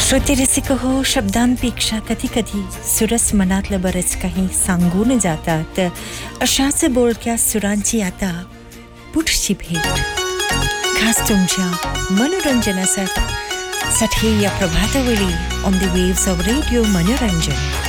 श्रुतिरसिक हो, शब्दांपेक्षा कधी कधी सुरस मनातलं बरंच काही सांगून जातात. अशाच बोलक्या सुरांची आता पुढची भेट खास तुमच्या मनोरंजनासाठी या प्रभातवेळी on the waves of radio मनोरंजन.